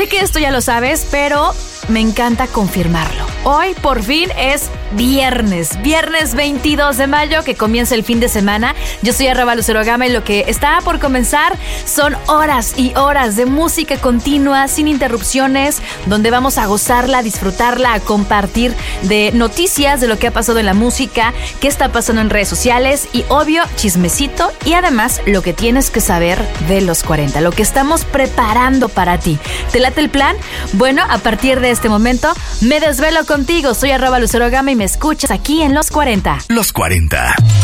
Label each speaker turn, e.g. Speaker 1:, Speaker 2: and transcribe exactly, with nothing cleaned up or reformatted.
Speaker 1: Sé que esto ya lo sabes, pero me encanta confirmarlo. Hoy por fin es viernes, viernes veintidós de mayo, que comienza el fin de semana. Yo soy arroba Lucero Gama y lo que está por comenzar son horas y horas de música continua, sin interrupciones, donde vamos a gozarla, a disfrutarla, a compartir de noticias de lo que ha pasado en la música, qué está pasando en redes sociales y, obvio, chismecito y además lo que tienes que saber de los cuarenta, lo que estamos preparando para ti. ¿Te late el plan? Bueno, a partir de este momento me desvelo contigo. Soy arroba Lucero Gama y me escuchas aquí en Los cuarenta.
Speaker 2: Los cuarenta.